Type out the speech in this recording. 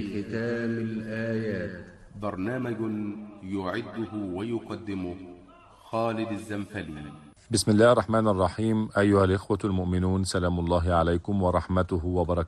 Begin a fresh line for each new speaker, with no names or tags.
ختام الآيات.
برنامج يعده ويقدمه خالد الزنفلي.
بسم الله الرحمن الرحيم. أيها الإخوة المؤمنون، سلام الله عليكم ورحمته وبركاته.